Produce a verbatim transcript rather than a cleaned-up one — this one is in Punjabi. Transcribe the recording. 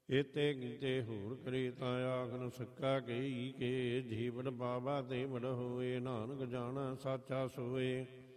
ਇਤੇ ਕੀਤੇ ਹੋਰ ਕਰੇ ਤਾਂ ਆਖ ਨ ਸਕਾ ਕਹੀ ਕੇ ਜੀਵਨ ਬਾਬਾ ਤੇ ਬੜ ਹੋਏ ਨਾਨਕ ਜਾਣਾ ਸਾਚਾ ਸੋਏ।